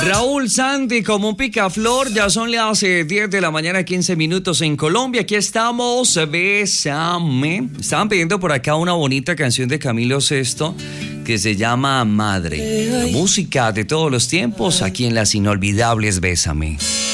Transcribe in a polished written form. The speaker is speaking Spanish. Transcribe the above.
Raúl Santi, como un picaflor, ya son las 10 de la mañana, 15 minutos en Colombia. Aquí estamos, Bésame. Estaban pidiendo por acá una bonita canción de Camilo Sesto que se llama Madre. La música de todos los tiempos aquí en las inolvidables Bésame.